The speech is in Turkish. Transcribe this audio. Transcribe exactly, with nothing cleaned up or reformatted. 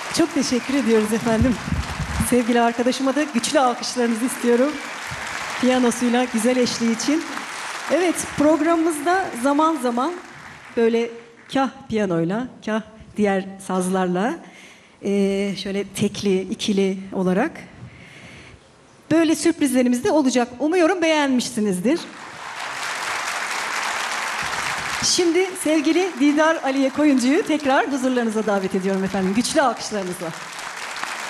Çok teşekkür ediyoruz efendim. Sevgili arkadaşıma da güçlü alkışlarınızı istiyorum. Piyanosuyla güzel eşliği için. Evet, programımızda zaman zaman böyle kah piyanoyla, kah diğer sazlarla, e, şöyle tekli, ikili olarak böyle sürprizlerimiz de olacak. Umuyorum beğenmişsinizdir. Şimdi sevgili Didar Aliye Koyuncu'yu tekrar huzurlarınıza davet ediyorum efendim. Güçlü alkışlarınızla.